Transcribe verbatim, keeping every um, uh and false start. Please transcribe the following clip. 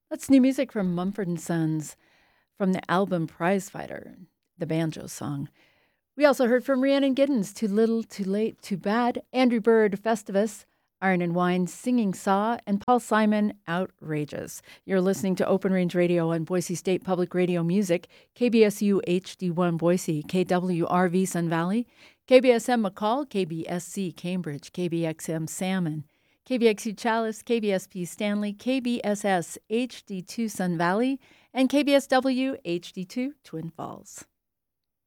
That's new music from Mumford and Sons from the album Prizefighter, the banjo song. We also heard from Rhiannon Giddens, Too Little, Too Late, Too Bad, Andrew Bird, Festivus, Iron and Wine, Singing Saw, and Paul Simon, Outrageous. You're listening to Open Range Radio on Boise State Public Radio Music, K B S U H D one Boise, K W R V Sun Valley, K B S M McCall, K B S C Cambridge, K B X M Salmon, K B X U Chalice, K B S P Stanley, K B S S H D two Sun Valley, and K B S W H D two Twin Falls.